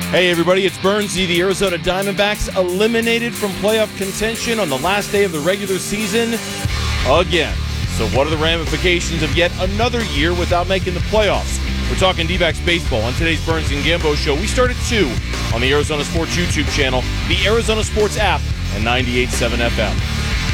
Hey everybody, it's Burnsy. The Arizona Diamondbacks eliminated from playoff contention on the last day of the regular season again. So what are the ramifications of yet another year without making the playoffs? We're talking D-backs baseball on today's Burns and Gambo show. We start at 2 on the Arizona Sports YouTube channel, the Arizona Sports app, and 98.7 FM.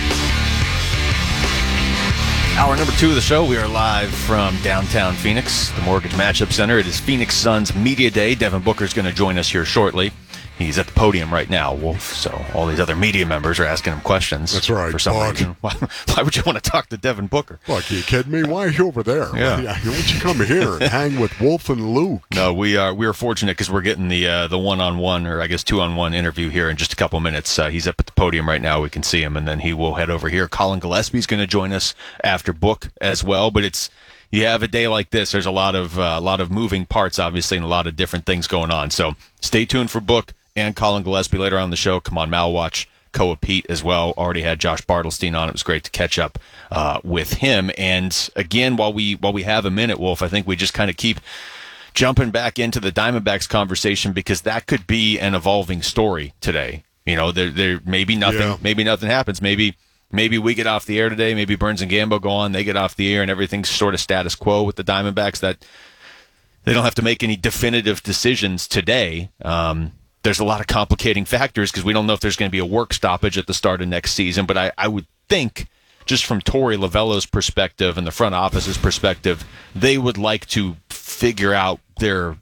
Hour number 2 of the show, we are live from downtown Phoenix, the Mortgage Matchup Center. It is Phoenix Suns Media Day. Devin Booker is going to join us here shortly. He's at the podium right now, Wolf, so all these other media members are asking him questions. That's right, for some reason. Why would you want to talk to Devin Booker? Look, are you kidding me? Why are you over there? Yeah. Why don't you come here and hang with Wolf and Luke? No, we are fortunate because we're getting the one-on-one, or I guess 2-on-1 interview here in just a couple minutes. He's up at the podium right now. We can see him, and then he will head over here. Colin Gillespie's going to join us after Book as well, but you have a day like this, there's a lot of moving parts, obviously, and a lot of different things going on. So stay tuned for Book and Colin Gillespie later on in the show. Come on, Malwatch, Koa Pete as well. Already had Josh Bartelstein on. It was great to catch up with him. And again, while we have a minute, Wolf, I think we just kind of keep jumping back into the Diamondbacks conversation because that could be an evolving story today. You know, there may be nothing. Maybe nothing happens. Maybe we get off the air today. Maybe Burns and Gambo go on. They get off the air, and everything's sort of status quo with the Diamondbacks. That they don't have to make any definitive decisions today. There's a lot of complicating factors because we don't know if there's going to be a work stoppage at the start of next season. But I would think, just from Torey Lovullo's perspective and the front office's perspective, they would like to figure out their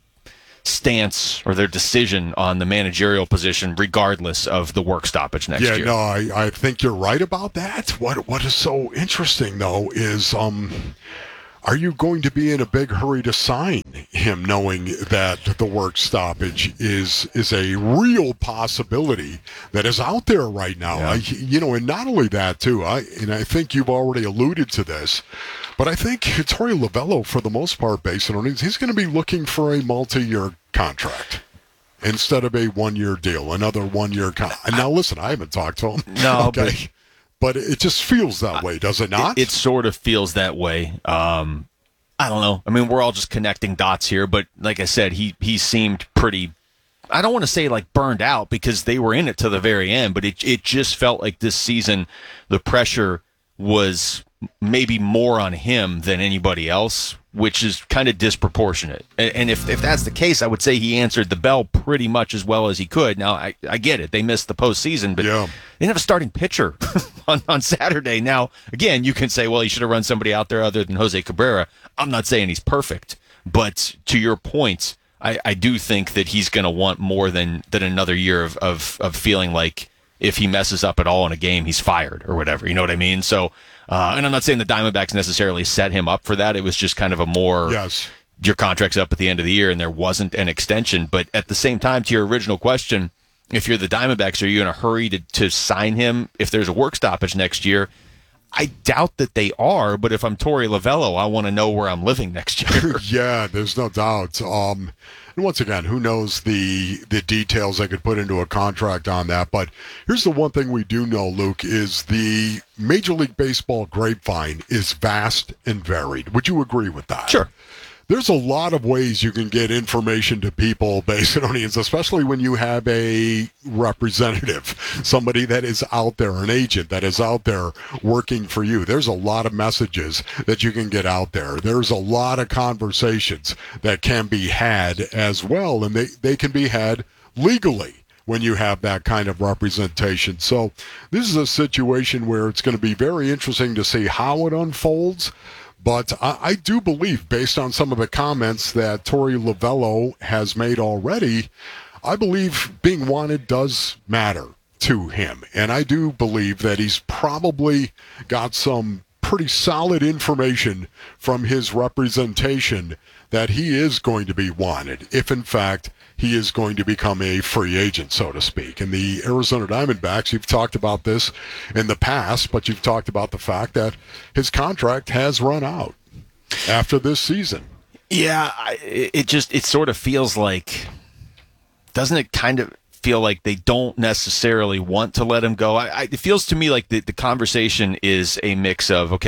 stance or their decision on the managerial position regardless of the work stoppage next year. Yeah, no, I think you're right about that. What is so interesting, though, is are you going to be in a big hurry to sign him knowing that the work stoppage is a real possibility that is out there right now? Yeah. And not only that, too, I think you've already alluded to this, but I think Torey Lovullo, for the most part, based on it, he's going to be looking for a multi-year contract instead of a one-year deal, another one-year contract. Now, listen, I haven't talked to him. No, okay. But it just feels that way, does it not? It sort of feels that way. I don't know. I mean, we're all just connecting dots here, but like I said, he seemed pretty, I don't want to say like burned out because they were in it to the very end, but it just felt like this season the pressure was maybe more on him than anybody else, which is kind of disproportionate. And if that's the case, I would say he answered the bell pretty much as well as he could. Now, I get it. They missed the postseason, but they didn't have a starting pitcher on Saturday. Now, again, you can say, well, he should have run somebody out there other than Jose Cabrera. I'm not saying he's perfect, but to your point, I do think that he's going to want more than another year of feeling like if he messes up at all in a game, he's fired or whatever. You know what I mean? So, and I'm not saying the Diamondbacks necessarily set him up for that. It was just kind of a more, your contract's up at the end of the year and there wasn't an extension. But at the same time, to your original question, if you're the Diamondbacks, are you in a hurry to sign him if there's a work stoppage next year? I doubt that they are, but if I'm Torey Lovullo, I want to know where I'm living next year. Yeah, there's no doubt. And once again, who knows the details I could put into a contract on that. But here's the one thing we do know, Luke, is the Major League Baseball grapevine is vast and varied. Would you agree with that? Sure. There's a lot of ways you can get information to people based on audience, especially when you have a representative, somebody that is out there, an agent that is out there working for you. There's a lot of messages that you can get out there. There's a lot of conversations that can be had as well, and they can be had legally when you have that kind of representation. So this is a situation where it's going to be very interesting to see how it unfolds. But I do believe, based on some of the comments that Torey Lovullo has made already, I believe being wanted does matter to him. And I do believe that he's probably got some pretty solid information from his representation that he is going to be wanted, if in fact he is going to become a free agent, so to speak. And the Arizona Diamondbacks, you've talked about this in the past, but you've talked about the fact that his contract has run out after this season. Yeah, it sort of feels like, doesn't it kind of feel like they don't necessarily want to let him go? It feels to me like the conversation is a mix of, okay,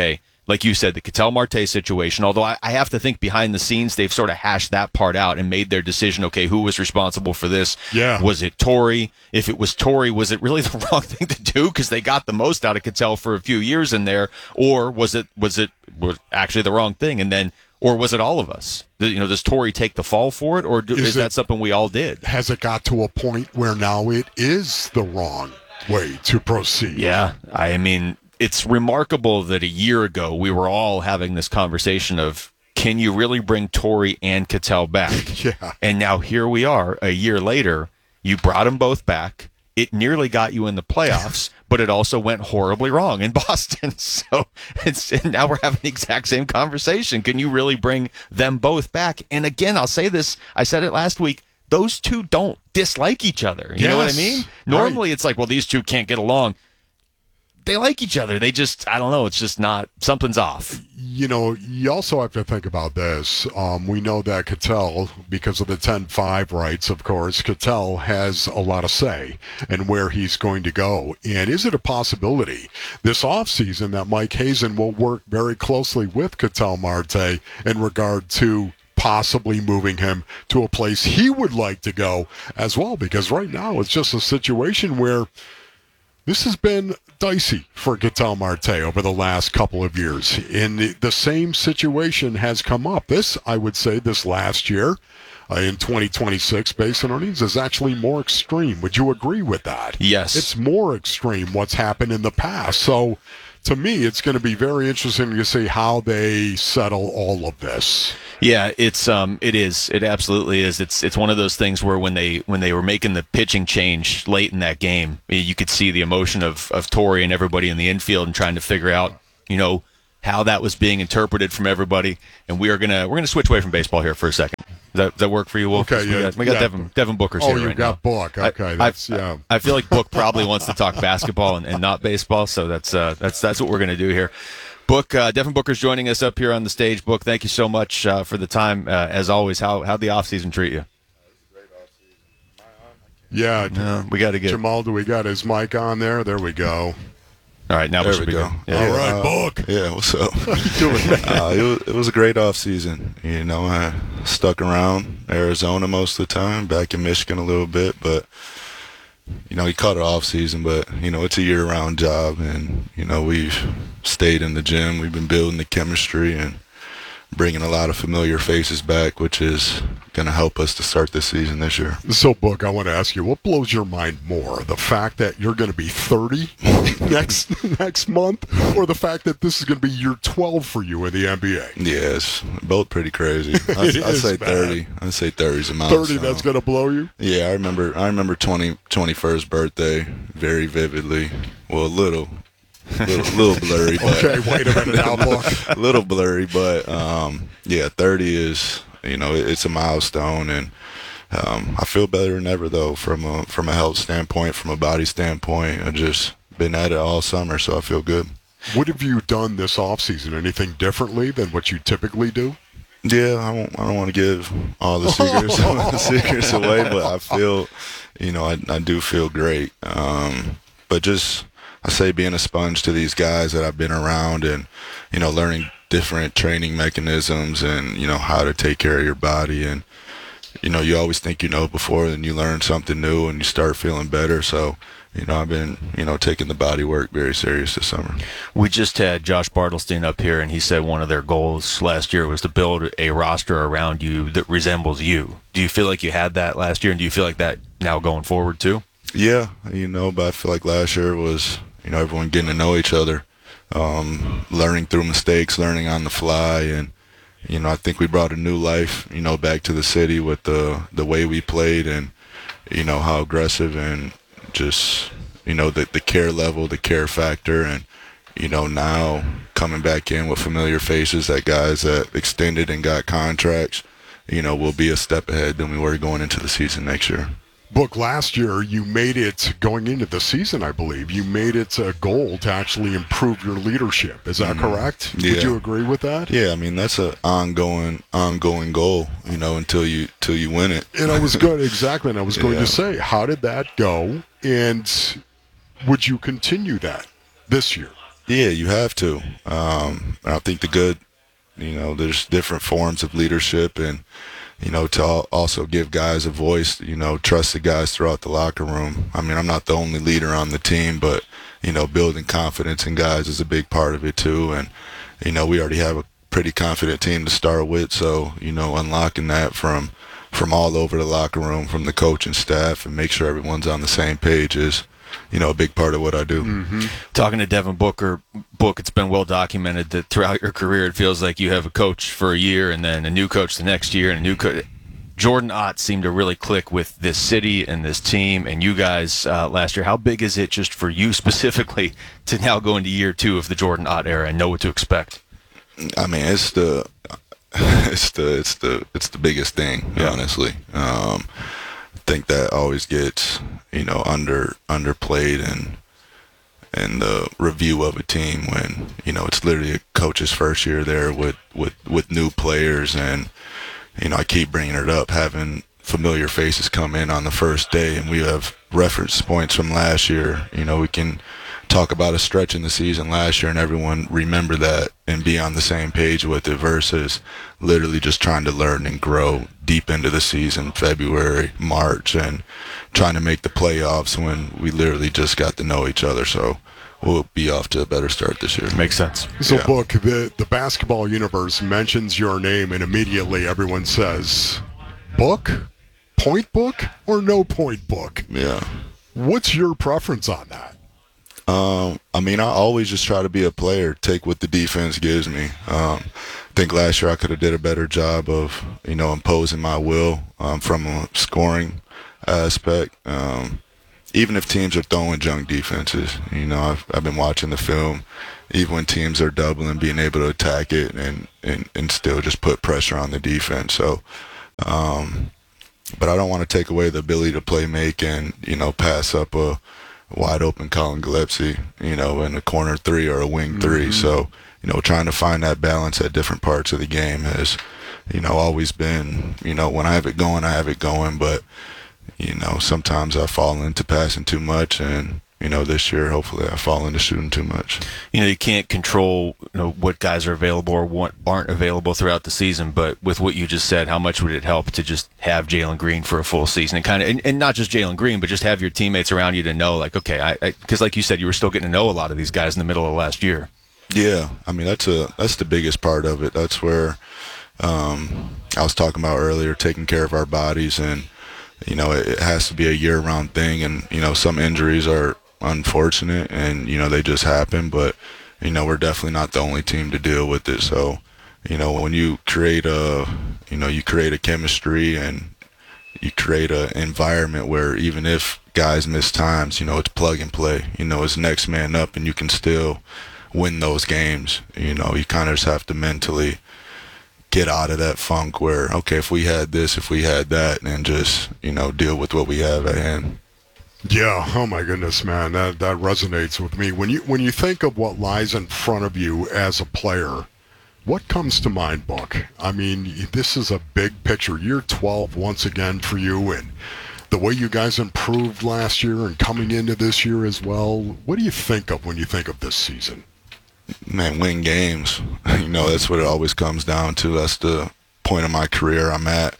like you said, the Ketel Marte situation, although I have to think behind the scenes, they've sort of hashed that part out and made their decision, okay, who was responsible for this? Yeah. Was it Torrey? If it was Torrey, was it really the wrong thing to do because they got the most out of Ketel for a few years in there? Or was it actually the wrong thing? And then, or was it all of us? Does Torrey take the fall for it, or is that something we all did? Has it got to a point where now it is the wrong way to proceed? Yeah, I mean, it's remarkable that a year ago we were all having this conversation of, can you really bring Torrey and Ketel back? Yeah. And now here we are a year later. You brought them both back. It nearly got you in the playoffs, but it also went horribly wrong in Boston. So and now we're having the exact same conversation. Can you really bring them both back? And again, I'll say this. I said it last week. Those two don't dislike each other. You know what I mean? Normally it's like, well, these two can't get along. They like each other. They just, I don't know. It's just not, something's off. You also have to think about this. We know that Ketel, because of the 10-5 rights, of course, Ketel has a lot of say in where he's going to go. And is it a possibility this offseason that Mike Hazen will work very closely with Ketel Marte in regard to possibly moving him to a place he would like to go as well? Because right now it's just a situation where this has been dicey for Ketel Marte over the last couple of years. And the same situation has come up. I would say, this last year in 2026, base earnings is actually more extreme. Would you agree with that? Yes. It's more extreme what's happened in the past. So to me, it's going to be very interesting to see how they settle all of this. Yeah, it is. It absolutely is. It's one of those things where when they were making the pitching change late in that game, you could see the emotion of Torrey and everybody in the infield and trying to figure out, how that was being interpreted from everybody. And we're gonna switch away from baseball here for a second. Does that work for you, Wolf? Okay, we got Devin Booker's here right now. Oh, you got Book. Okay, I feel like Book probably wants to talk basketball and not baseball, so that's what we're gonna do here. Book, Devin Booker's joining us up here on the stage. Book, thank you so much for the time. As always, how'd the offseason treat you? Yeah, we got to get Jamal. Do we got his mic on there? There we go. All right, now there we go. Yeah. All right, Book. Yeah, what's up? It was a great off season. I stuck around Arizona most of the time, back in Michigan a little bit, but you caught it off season, but it's a year-round job, and we've stayed in the gym. We've been building the chemistry and bringing a lot of familiar faces back, which is going to help us to start this season this year. So, Book, I want to ask you, what blows your mind more? The fact that you're going to be 30 next month, or the fact that this is going to be year 12 for you in the NBA? Yeah, it's both pretty crazy. I'd say 30. I'd say 30 is a milestone. 30, that's going to blow you? Yeah, I remember 21st birthday very vividly. Well, a little blurry, but okay, wait a minute now, Book. a little blurry, but 30 is it's a milestone, and I feel better than ever though from a health standpoint, from a body standpoint. I've just been at it all summer, so I feel good. What have you done this offseason? Anything differently than what you typically do? Yeah, I don't want to give all the secrets away, but I feel I do feel great. But just I say being a sponge to these guys that I've been around, and learning different training mechanisms, and how to take care of your body, and you always think before, then you learn something new and you start feeling better. So I've been taking the body work very serious this summer. We just had Josh Bartelstein up here, and he said one of their goals last year was to build a roster around you that resembles you. Do you feel like you had that last year, and do you feel like that now going forward too? Yeah, but I feel like last year was everyone getting to know each other, learning through mistakes, learning on the fly, and I think we brought a new life back to the city with the way we played, and how aggressive, and just the care level, the care factor, and now coming back in with familiar faces, that guys that extended and got contracts, will be a step ahead than we were going into the season next year. Book, last year you made it, going into the season, I believe, you made it a goal to actually improve your leadership. Is that correct? Yeah. Would you agree with that? Yeah, I mean, that's an ongoing goal, until you win it. And I was going to say, how did that go? And would you continue that this year? Yeah, you have to. I think there's different forms of leadership, and to also give guys a voice, trust the guys throughout the locker room. I mean, I'm not the only leader on the team, but, building confidence in guys is a big part of it too. And, we already have a pretty confident team to start with. So, unlocking that from all over the locker room, from the coaching staff, and make sure everyone's on the same page is, a big part of what I do. Mm-hmm. Talking to Devin Booker, it's been well documented that throughout your career, it feels like you have a coach for a year and then a new coach the next year and a new coach. Jordan Ott seemed to really click with this city and this team and you guys last year. How big is it just for you specifically to now go into year 2 of the Jordan Ott era and know what to expect? I mean, it's the biggest thing, honestly. I think that always gets, underplayed and the review of a team when, it's literally a coach's first year there with new players. And, I keep bringing it up, having familiar faces come in on the first day, and we have reference points from last year. We can talk about a stretch in the season last year and everyone remember that and be on the same page with it versus literally just trying to learn and grow deep into the season, February, March, and trying to make the playoffs when we literally just got to know each other. So we'll be off to a better start this year. Makes sense. So, Book, the basketball universe mentions your name and immediately everyone says, Book? Point Book or no point Book? Yeah. What's your preference on that? I mean, I always just try to be a player, take what the defense gives me. I think last year I could have did a better job of, imposing my will from a scoring aspect. Even if teams are throwing junk defenses, I've been watching the film, even when teams are doubling, being able to attack it and still just put pressure on the defense. So, but I don't want to take away the ability to play make and, pass up a wide open Colin Gillespie, in a corner 3 or a wing 3. So, trying to find that balance at different parts of the game has, always been, when I have it going, I have it going. But, sometimes I fall into passing too much and, this year, hopefully I fall into shooting too much. You can't control what guys are available or what aren't available throughout the season, but with what you just said, how much would it help to just have Jalen Green for a full season and not just Jalen Green, but just have your teammates around you to know, like, okay, because like you said, you were still getting to know a lot of these guys in the middle of last year. Yeah, I mean, that's the biggest part of it. That's where I was talking about earlier, taking care of our bodies, and it has to be a year-round thing, and some injuries are unfortunate and they just happen, but we're definitely not the only team to deal with it. So when you create a chemistry and you create an environment where even if guys miss times, it's plug and play, it's next man up and you can still win those games. You kind of just have to mentally get out of that funk where, okay, if we had this, if we had that, and just deal with what we have at hand. Yeah, oh my goodness, man, that resonates with me. When you think of what lies in front of you as a player, what comes to mind, Buck? I mean, this is a big picture. Year 12 once again for you, and the way you guys improved last year and coming into this year as well. What do you think of when you think of this season? Man, win games. That's what it always comes down to. That's the point of my career I'm at.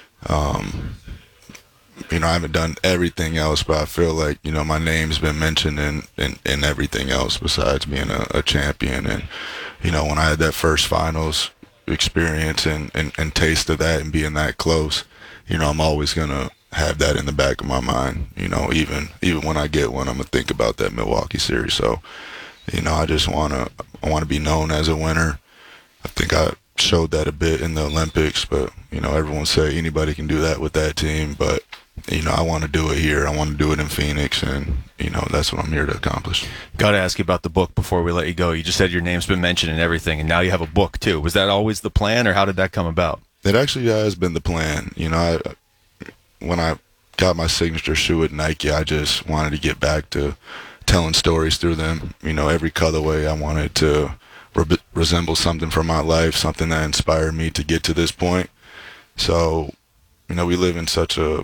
I haven't done everything else, but I feel like, my name's been mentioned in everything else besides being a champion. And, when I had that first finals experience and taste of that and being that close, I'm always going to have that in the back of my mind. Even when I get one, I'm going to think about that Milwaukee series. So, I just want to be known as a winner. I think I showed that a bit in the Olympics, but, everyone say anybody can do that with that team, but I want to do it here. I want to do it in Phoenix, and, that's what I'm here to accomplish. Got to ask you about the book before we let you go. You just said your name's been mentioned and everything, and now you have a book, too. Was that always the plan, or how did that come about? It actually has been the plan. When I got my signature shoe at Nike, I just wanted to get back to telling stories through them. Every colorway I wanted to resemble something from my life, something that inspired me to get to this point. So, we live in such a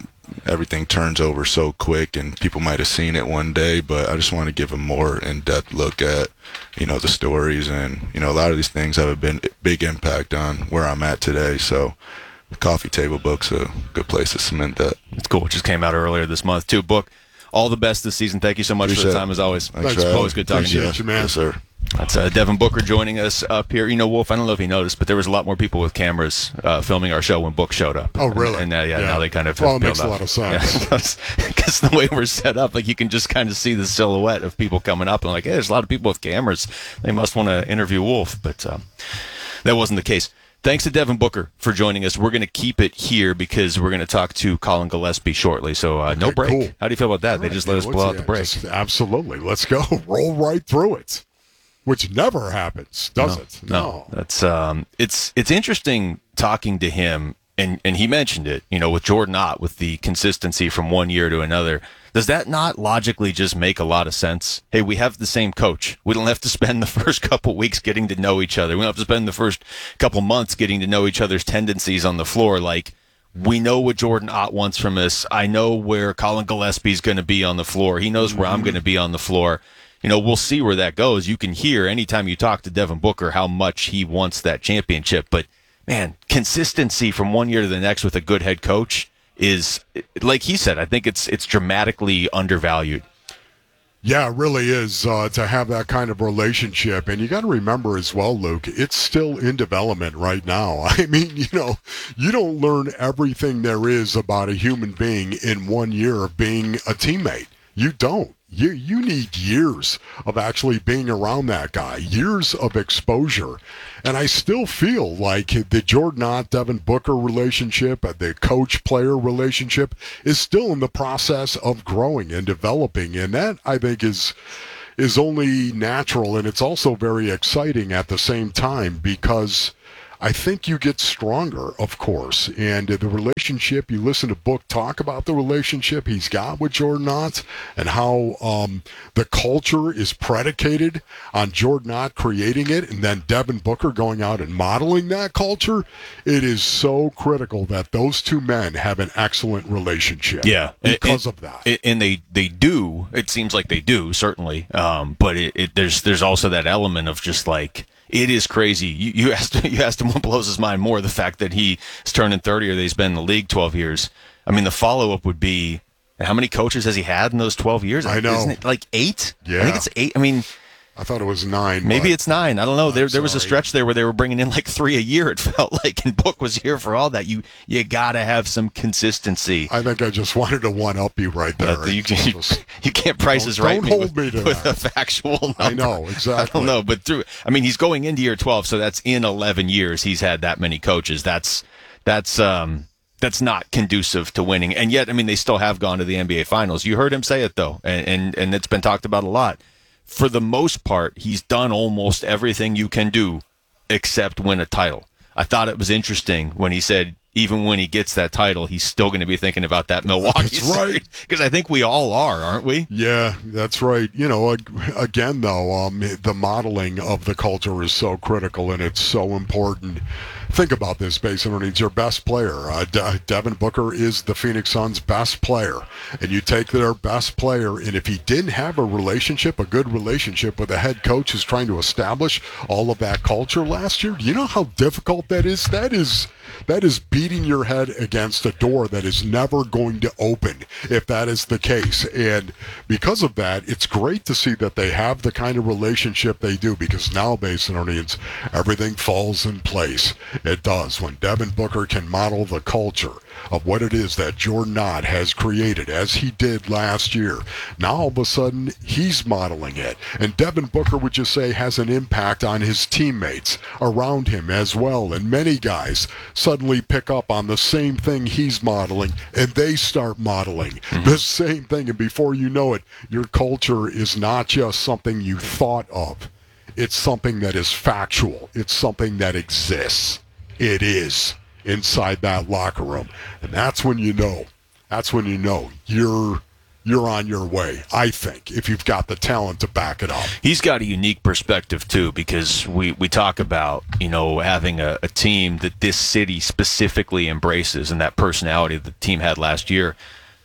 everything turns over so quick, and people might have seen it one day, but I just want to give a more in-depth look at, the stories, and, a lot of these things have a big impact on where I'm at today. So the Coffee Table book's a good place to cement that. It's cool. It just came out earlier this month, too. Book, all the best this season. Thank you so much for the time, as always. Thanks, always good talking to you. Appreciate you, man. Yes, sir. That's Devin Booker joining us up here. Wolf, I don't know if he noticed, but there was a lot more people with cameras filming our show when Book showed up. Oh, really? And now they kind of well, it peeled makes a off. lot of sense. Because the way we're set up, like you can just kind of see the silhouette of people coming up and like, hey, there's a lot of people with cameras. They must want to interview Wolf, but that wasn't the case. Thanks to Devin Booker for joining us. We're going to keep it here because we're going to talk to Colin Gillespie shortly. So no break. Cool. How do you feel about that? They just let us blow out the break. Absolutely. Let's go. Roll right through it. Which never happens, does it? No. That's it's interesting talking to him, and he mentioned it, with Jordan Ott, with the consistency from one year to another. Does that not logically just make a lot of sense? Hey, we have the same coach. We don't have to spend the first couple weeks getting to know each other. We don't have to spend the first couple months getting to know each other's tendencies on the floor. Like, we know what Jordan Ott wants from us. I know where Colin Gillespie's going to be on the floor. He knows where I'm going to be on the floor. We'll see where that goes. You can hear anytime you talk to Devin Booker how much he wants that championship. But, man, consistency from one year to the next with a good head coach is, like he said, I think it's dramatically undervalued. Yeah, it really is to have that kind of relationship. And you got to remember as well, Luke, it's still in development right now. I mean, you don't learn everything there is about a human being in 1 year of being a teammate. You don't. You need years of actually being around that guy, years of exposure. And I still feel like the Jordan Ott, Devin Booker relationship, the coach-player relationship is still in the process of growing and developing. And that, I think, is only natural. And it's also very exciting at the same time because I think you get stronger, of course, and the relationship, you listen to Book talk about the relationship he's got with Jordan Ott and how the culture is predicated on Jordan Ott creating it and then Devin Booker going out and modeling that culture. It is so critical that those two men have an excellent relationship. Yeah, because of that. And they do. It seems like they do, certainly. But there's also that element of just like, it is crazy. You asked him what blows his mind more, the fact that he's turning 30 or that he's been in the league 12 years. I mean, the follow-up would be, how many coaches has he had in those 12 years? I know. Isn't it like 8? Yeah. I think it's 8. I mean, I thought it was 9. Maybe it's 9. I don't know. There was a sorry. stretch there where they were bringing in like 3 a year, it felt like, and Book was here for all that. You got to have some consistency. I think I just wanted to one-up you right there. You can't price his right don't hold me to with that. a factual number. I know, exactly. I don't know, but he's going into year 12, so that's in 11 years he's had that many coaches. That's not conducive to winning. And yet, I mean, they still have gone to the NBA Finals. You heard him say it, though, and it's been talked about a lot. For the most part, he's done almost everything you can do except win a title. I thought it was interesting when he said even when he gets that title, he's still going to be thinking about that Milwaukee That's right. Because I think we all are, aren't we? Yeah, that's right. Again, though, the modeling of the culture is so critical and it's so important. Think about this, Basin. He's your best player. Devin Booker is the Phoenix Suns' best player. And you take their best player, and if he didn't have a good relationship with a head coach who's trying to establish all of that culture last year, do you know how difficult that is? That is beating your head against a door that is never going to open if that is the case. And because of that, it's great to see that they have the kind of relationship they do, because now, Basinonians, everything falls in place. It does. When Devin Booker can model the culture of what it is that Jordan Ott has created, as he did last year, now all of a sudden he's modeling it. And Devin Booker, would you say, has an impact on his teammates around him as well. And many guys suddenly pick up on the same thing he's modeling, and they start modeling the same thing. And before you know it, your culture is not just something you thought of. It's something that is factual. It's something that exists. It is inside that locker room. And that's when you know. That's when you know you're on your way, I think, if you've got the talent to back it up. He's got a unique perspective, too, because we talk about, having a team that this city specifically embraces and that personality that the team had last year.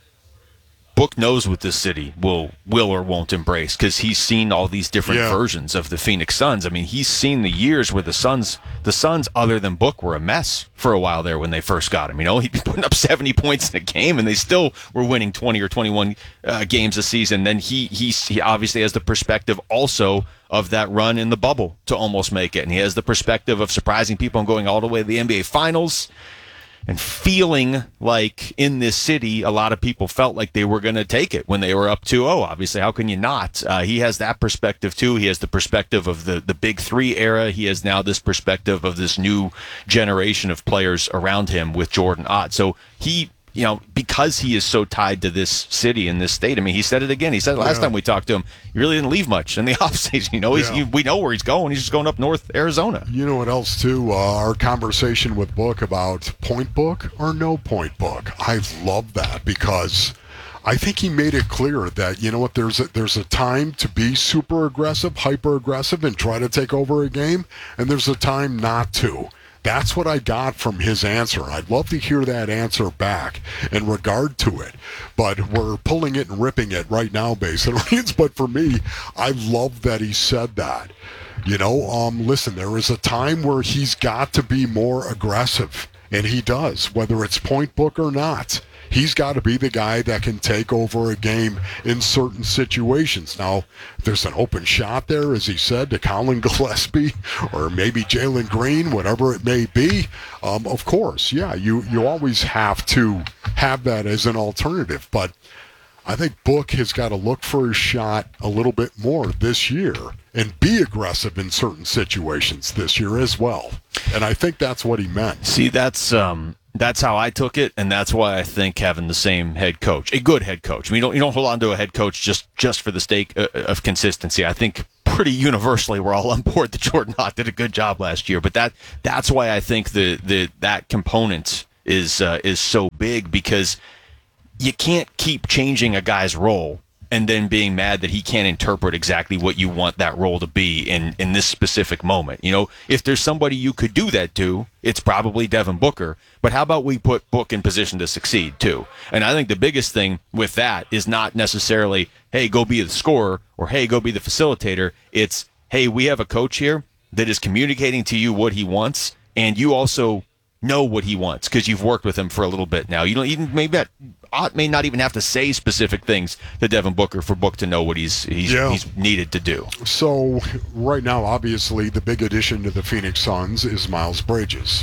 Book knows what this city will or won't embrace, because he's seen all these different versions of the Phoenix Suns. I mean, he's seen the years where the Suns, other than Book, were a mess for a while there when they first got him. You know, he'd be putting up 70 points in a game, and they still were winning 20 or 21 games a season. Then he obviously has the perspective also of that run in the bubble to almost make it, and he has the perspective of surprising people and going all the way to the NBA Finals. And feeling like in this city, a lot of people felt like they were going to take it when they were up 2-0. Obviously, how can you not? He has that perspective, too. He has the perspective of the Big Three era. He has now this perspective of this new generation of players around him with Jordan Ott. So he, you know, because he is so tied to this city and this state, I mean, he said it again. He said it last time we talked to him. He really didn't leave much in the offseason. You know, we know where he's going. He's just going up north Arizona. You know what else, too? Our conversation with Book about point book or no point book. I love that, because I think he made it clear that, you know what, there's a time to be super aggressive, hyper aggressive, and try to take over a game, and there's a time not to. That's what I got from his answer. I'd love to hear that answer back in regard to it. But we're pulling it and ripping it right now, basically. But for me, I love that he said that. You know, listen, there is a time where he's got to be more aggressive. And he does, whether it's point book or not. He's got to be the guy that can take over a game in certain situations. Now, if there's an open shot there, as he said, to Colin Gillespie or maybe Jalen Green, whatever it may be, of course, yeah, you always have to have that as an alternative. But I think Book has got to look for his shot a little bit more this year and be aggressive in certain situations this year as well. And I think that's what he meant. See, that's how I took it, and that's why I think having the same head coach, a good head coach. I mean, you don't hold on to a head coach just for the sake of consistency. I think pretty universally we're all on board that Jordan Ott did a good job last year, but that's why I think that component is so big, because you can't keep changing a guy's role and then being mad that he can't interpret exactly what you want that role to be in this specific moment. You know, if there's somebody you could do that to, it's probably Devin Booker. But how about we put Book in position to succeed, too? And I think the biggest thing with that is not necessarily, hey, go be the scorer, or hey, go be the facilitator. It's, hey, we have a coach here that is communicating to you what he wants, and you also know what he wants because you've worked with him for a little bit now. You don't even Ott may not even have to say specific things to Devin Booker for Book to know what he's needed to do. So right now, obviously, the big addition to the Phoenix Suns is Miles Bridges.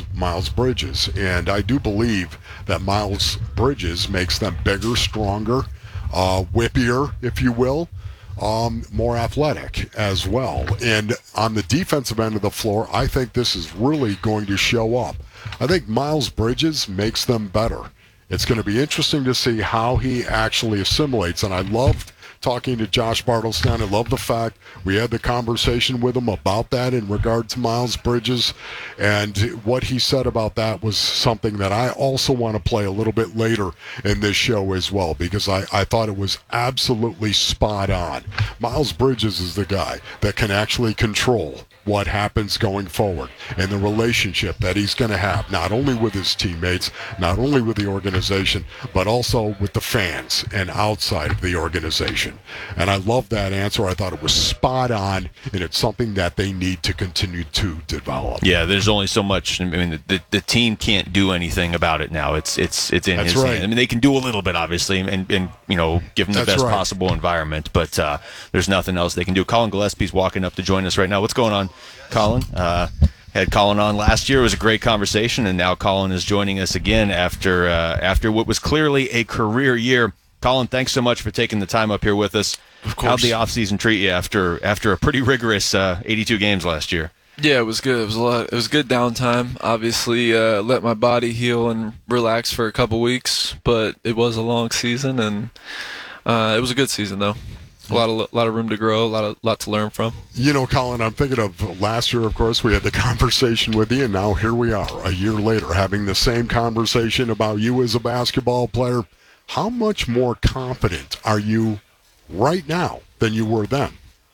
And I do believe that Miles Bridges makes them bigger, stronger, whippier, if you will, more athletic as well. And on the defensive end of the floor, I think this is really going to show up. I think Miles Bridges makes them better. It's going to be interesting to see how he actually assimilates. And I loved talking to Josh Bartlestein. I love the fact we had the conversation with him about that in regard to Miles Bridges. And what he said about that was something that I also want to play a little bit later in this show as well, because I thought it was absolutely spot on. Miles Bridges is the guy that can actually control what happens going forward and the relationship that he's going to have, not only with his teammates, not only with the organization, but also with the fans and outside of the organization. And I love that answer. I thought it was spot on, and it's something that they need to continue to develop. Yeah, there's only so much. I mean, the team can't do anything about it now. It's in his hand. I mean, they can do a little bit, obviously, and you know, give him the best possible environment, but there's nothing else they can do. Colin Gillespie's walking up to join us right now. What's going on, Colin? Had Colin on last year. It was a great conversation, and now Colin is joining us again after what was clearly a career year. Colin, thanks so much for taking the time up here with us. Of course. How'd the offseason treat you after a pretty rigorous 82 games last year? Yeah, it was good. It was good downtime. Obviously, let my body heal and relax for a couple weeks, but it was a long season, and it was a good season though. A lot of room to grow, a lot to learn from. You know, Colin, I'm thinking of last year, of course, we had the conversation with you, and now here we are, a year later, having the same conversation about you as a basketball player. How much more confident are you right now than you were then?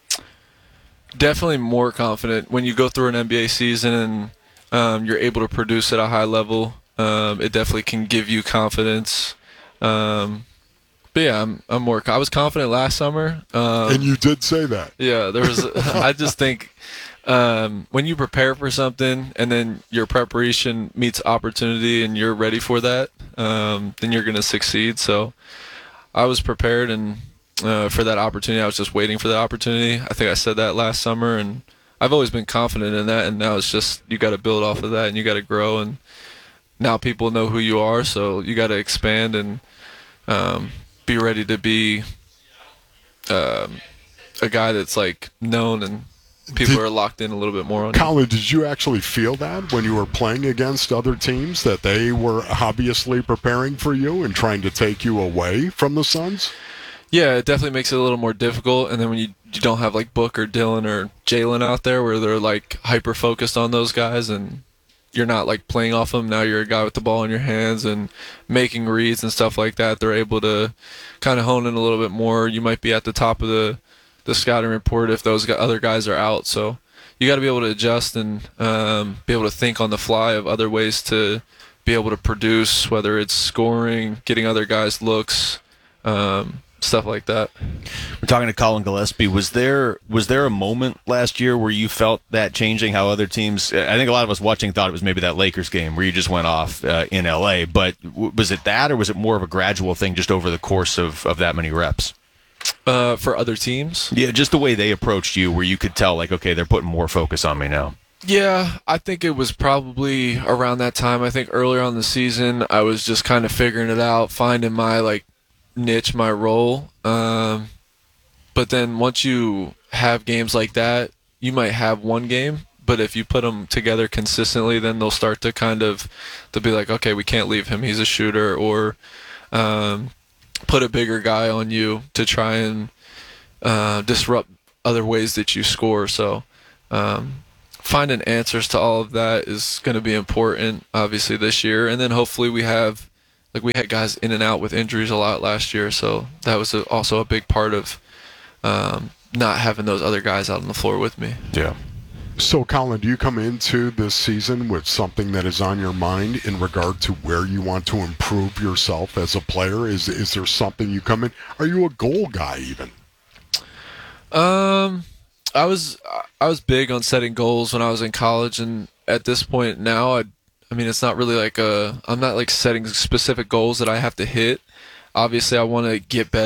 Definitely more confident. When you go through an NBA season and you're able to produce at a high level, it definitely can give you confidence. But yeah, I'm more. I was confident last summer. And you did say that. Yeah, there was. I just think when you prepare for something and then your preparation meets opportunity and you're ready for that, then you're going to succeed. So I was prepared and for that opportunity. I was just waiting for that opportunity. I think I said that last summer, and I've always been confident in that. And now it's just you got to build off of that and you got to grow. And now people know who you are, so you got to expand and be ready to be a guy that's like known and people are locked in a little bit more on you. Colin, did you actually feel that when you were playing against other teams that they were obviously preparing for you and trying to take you away from the Suns? Yeah, it definitely makes it a little more difficult. And then when you don't have like Book or Dylan or Jalen out there where they're like hyper focused on those guys and you're not like playing off them. Now you're a guy with the ball in your hands and making reads and stuff like that. They're able to kind of hone in a little bit more. You might be at the top of the scouting report if those other guys are out. So you got to be able to adjust and be able to think on the fly of other ways to be able to produce, whether it's scoring, getting other guys looks, stuff like that. We're talking to Colin Gillespie. Was there a moment last year where you felt that changing how other teams? I think a lot of us watching thought it was maybe that Lakers game where you just went off in LA. But was it that, or was it more of a gradual thing just over the course of that many reps? For other teams? Yeah, just the way they approached you, where you could tell, like, okay, they're putting more focus on me now. Yeah, I think it was probably around that time. I think earlier on in the season, I was just kind of figuring it out, finding my like niche, my role. But then once you have games like that, you might have one game, but if you put them together consistently, then they'll start to they'll be like, okay, we can't leave him, he's a shooter, or put a bigger guy on you to try and disrupt other ways that you score. So finding answers to all of that is going to be important, obviously, this year. And then hopefully we had guys in and out with injuries a lot last year, so that was also a big part of not having those other guys out on the floor with me. Yeah. So, Colin, do you come into this season with something that is on your mind in regard to where you want to improve yourself as a player? Is there something you come in? Are you a goal guy even? I was big on setting goals when I was in college, and at this point now, I mean, it's not really like I'm not like setting specific goals that I have to hit. Obviously, I want to get better